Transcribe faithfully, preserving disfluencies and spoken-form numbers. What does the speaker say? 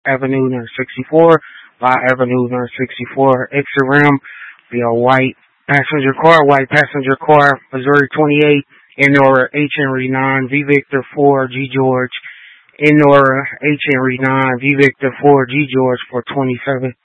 Avenue number sixty-four, by Avenue number sixty-four, exit rim, be a white passenger car, white passenger car, Missouri twenty-eight, Nora H Henry nine, V Victor four, G George, Nora H Henry nine, V Victor four, G George for twenty-seven.